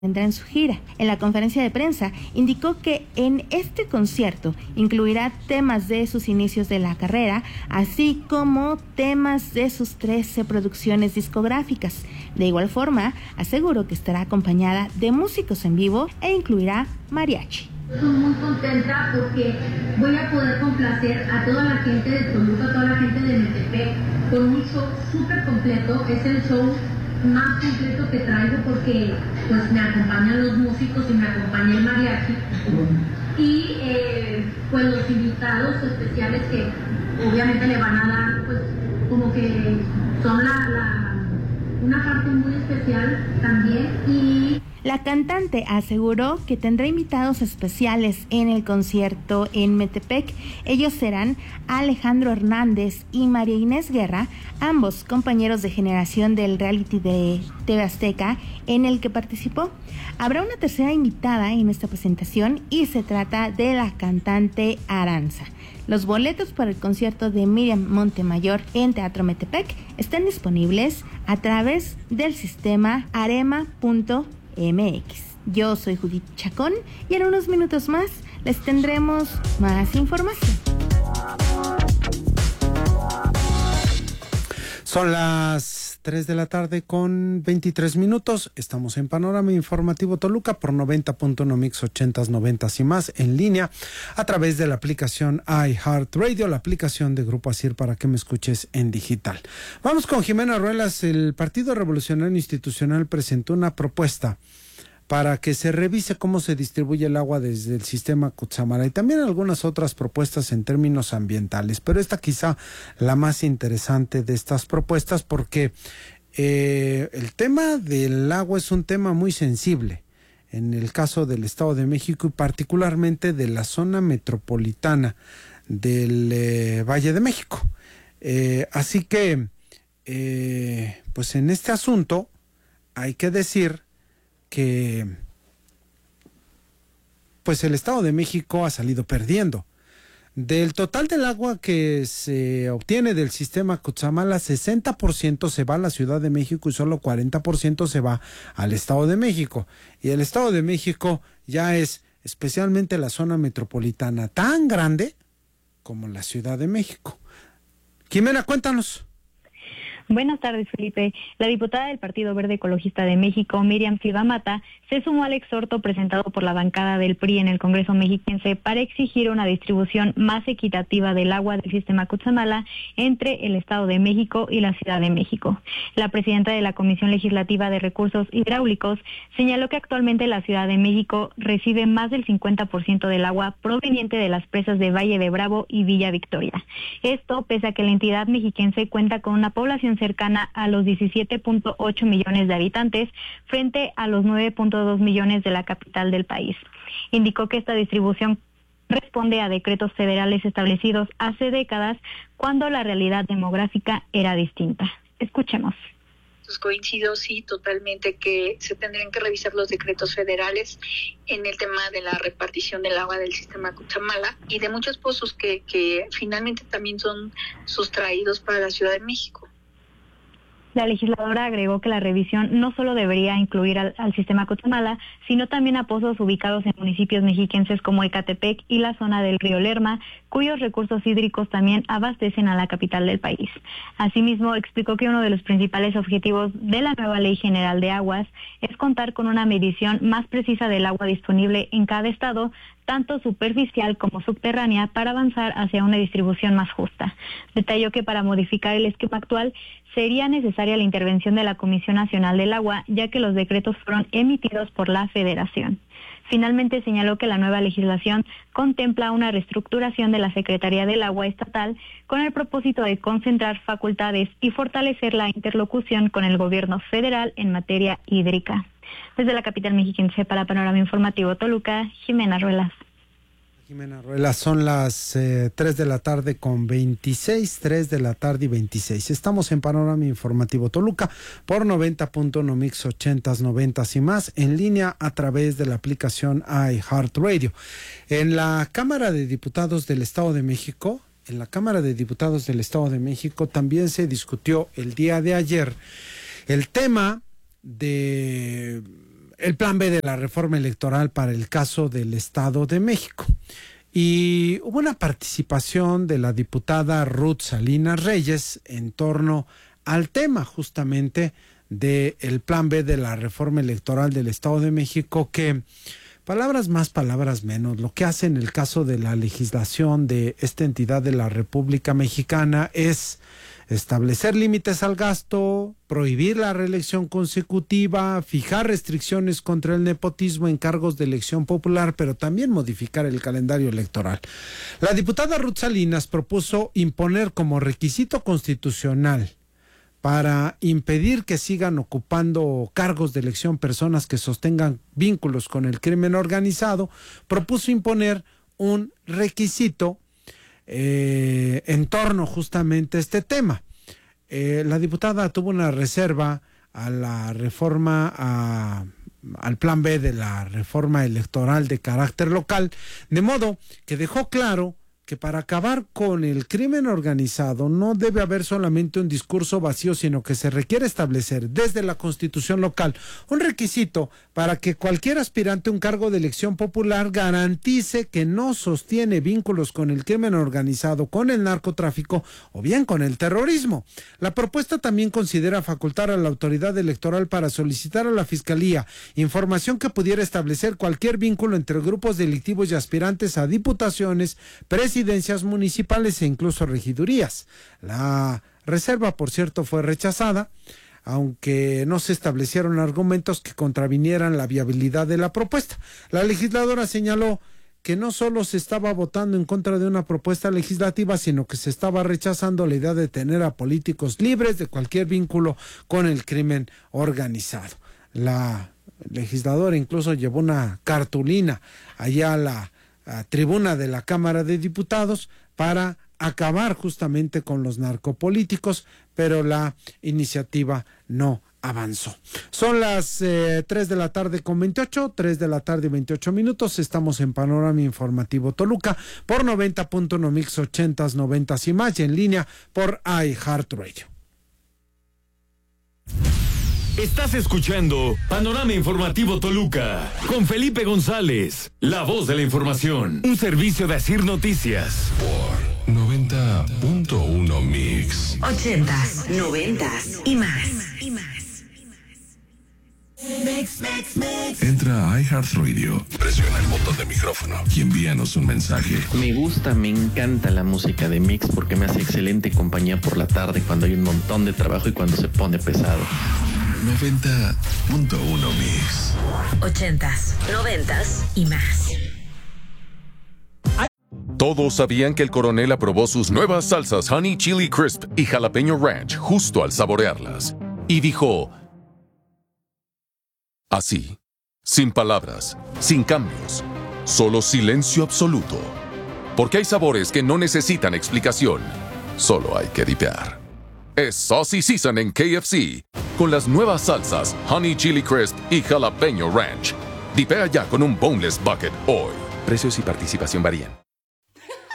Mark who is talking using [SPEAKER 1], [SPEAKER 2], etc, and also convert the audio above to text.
[SPEAKER 1] tendrá en su gira. En la conferencia de prensa indicó que en este concierto incluirá temas de sus inicios de la carrera, así como temas de sus 13 producciones discográficas. De igual forma, aseguró que estará acompañada de músicos en vivo e incluirá mariachi.
[SPEAKER 2] Estoy muy contenta porque voy a poder complacer a toda la gente de Toluca, a toda la gente de Metepec, con un show súper completo. Es el show más completo que traigo porque pues me acompañan los músicos y me acompaña el mariachi. Y pues los invitados especiales que obviamente le van a dar pues como que son una parte muy especial también. Y
[SPEAKER 1] la cantante aseguró que tendrá invitados especiales en el concierto en Metepec. Ellos serán Alejandro Hernández y María Inés Guerra, ambos compañeros de generación del reality de TV Azteca en el que participó. Habrá una tercera invitada en esta presentación y se trata de la cantante Aranza. Los boletos para el concierto de Miriam Montemayor en Teatro Metepec están disponibles a través del sistema arema.mx. Yo soy Judith Chacón y en unos minutos más les tendremos más información.
[SPEAKER 3] Son las 3 de la tarde con 23 minutos. Estamos en Panorama Informativo Toluca por 90.1 Mix 80s, 90s y más en línea a través de la aplicación iHeartRadio, la aplicación de Grupo ASIR para que me escuches en digital. Vamos con Jimena Ruelas. El Partido Revolucionario Institucional presentó una propuesta para que se revise cómo se distribuye el agua desde el sistema Cutzamala y también algunas otras propuestas en términos ambientales. Pero esta quizá la más interesante de estas propuestas porque el tema del agua es un tema muy sensible en el caso del Estado de México y particularmente de la zona metropolitana del Valle de México. Así que, pues en este asunto hay que decir que pues el Estado de México ha salido perdiendo. Del total del agua que se obtiene del sistema Cutzamala, 60% se va a la Ciudad de México y solo 40% se va al Estado de México. Y el Estado de México ya es especialmente la zona metropolitana tan grande como la Ciudad de México. Jimena, cuéntanos.
[SPEAKER 4] Buenas tardes, Felipe. La diputada del Partido Verde Ecologista de México, Miriam Silva Mata, se sumó al exhorto presentado por la bancada del PRI en el Congreso mexiquense para exigir una distribución más equitativa del agua del sistema Cutzamala entre el Estado de México y la Ciudad de México. La presidenta de la Comisión Legislativa de Recursos Hidráulicos señaló que actualmente la Ciudad de México recibe más del 50% del agua proveniente de las presas de Valle de Bravo y Villa Victoria. Esto pese a que la entidad mexiquense cuenta con una población cercana a los 17.8 millones de habitantes frente a los 9.2 millones de la capital del país. Indicó que esta distribución responde a decretos federales establecidos hace décadas cuando la realidad demográfica era distinta. Escuchemos.
[SPEAKER 5] Coincido, sí, totalmente que se tendrían que revisar los decretos federales en el tema de la repartición del agua del sistema Cutzamala y de muchos pozos que finalmente también son sustraídos para la Ciudad de México.
[SPEAKER 4] La legisladora agregó que la revisión no solo debería incluir al sistema Cutzamala, sino también a pozos ubicados en municipios mexiquenses como Ecatepec y la zona del río Lerma, cuyos recursos hídricos también abastecen a la capital del país. Asimismo, explicó que uno de los principales objetivos de la nueva Ley General de Aguas es contar con una medición más precisa del agua disponible en cada estado, tanto superficial como subterránea, para avanzar hacia una distribución más justa. Detalló que para modificar el esquema actual sería necesaria la intervención de la Comisión Nacional del Agua, ya que los decretos fueron emitidos por la Federación. Finalmente señaló que la nueva legislación contempla una reestructuración de la Secretaría del Agua Estatal con el propósito de concentrar facultades y fortalecer la interlocución con el gobierno federal en materia hídrica. Desde la capital mexiquense para Panorama Informativo Toluca, Jimena Ruelas.
[SPEAKER 3] Jimena Ruelas, son las 3 de la tarde con 26, 3 de la tarde y 26. Estamos en Panorama Informativo Toluca por 90.1 Mix 80s, 90s y más, en línea a través de la aplicación iHeartRadio. En la Cámara de Diputados del Estado de México, también se discutió el día de ayer el tema de el plan B de la reforma electoral para el caso del Estado de México. Y hubo una participación de la diputada Ruth Salinas Reyes en torno al tema justamente del plan B de la reforma electoral del Estado de México, que palabras más, palabras menos, lo que hace en el caso de la legislación de esta entidad de la República Mexicana es establecer límites al gasto, prohibir la reelección consecutiva, fijar restricciones contra el nepotismo en cargos de elección popular, pero también modificar el calendario electoral. La diputada Ruth Salinas propuso imponer como requisito constitucional para impedir que sigan ocupando cargos de elección personas que sostengan vínculos con el crimen organizado, propuso imponer un requisito en torno justamente a este tema. La diputada tuvo una reserva a la reforma, al plan B de la reforma electoral de carácter local, de modo que dejó claro que para acabar con el crimen organizado no debe haber solamente un discurso vacío, sino que se requiere establecer desde la Constitución local un requisito para que cualquier aspirante a un cargo de elección popular garantice que no sostiene vínculos con el crimen organizado, con el narcotráfico o bien con el terrorismo. La propuesta también considera facultar a la autoridad electoral para solicitar a la Fiscalía información que pudiera establecer cualquier vínculo entre grupos delictivos y aspirantes a diputaciones, presidencias municipales e incluso regidurías. La reserva, por cierto, fue rechazada, aunque no se establecieron argumentos que contravinieran la viabilidad de la propuesta. La legisladora señaló que no solo se estaba votando en contra de una propuesta legislativa, sino que se estaba rechazando la idea de tener a políticos libres de cualquier vínculo con el crimen organizado. La legisladora incluso llevó una cartulina allá a la tribuna de la Cámara de Diputados para acabar justamente con los narcopolíticos, pero la iniciativa no avanzó. Son las 3 de la tarde con 28, 3 de la tarde y 28 minutos. Estamos en Panorama Informativo Toluca por 90.1 Mix 80s, 90s y más, y en línea por iHeartRadio.
[SPEAKER 6] Estás escuchando Panorama Informativo Toluca con Felipe González, la voz de la información. Un servicio de Asir Noticias.
[SPEAKER 7] Por 90.1 Mix.
[SPEAKER 8] 80s, 90s y más.
[SPEAKER 7] Entra a iHeartRadio, presiona el botón de micrófono y envíanos un mensaje.
[SPEAKER 9] Me gusta, me encanta la música de Mix porque me hace excelente compañía por la tarde cuando hay un montón de trabajo y cuando se pone pesado.
[SPEAKER 7] 90.1 Mix.
[SPEAKER 8] 80s, 90s y más.
[SPEAKER 10] Todos sabían que el coronel aprobó sus nuevas salsas Honey Chili Crisp y Jalapeño Ranch justo al saborearlas. Y dijo así, sin palabras, sin cambios, solo silencio absoluto. Porque hay sabores que no necesitan explicación, solo hay que dipear. Es Saucy Season en KFC, con las nuevas salsas Honey Chili Crisp y Jalapeño Ranch. Dipea ya con un Boneless Bucket hoy. Precios y participación varían.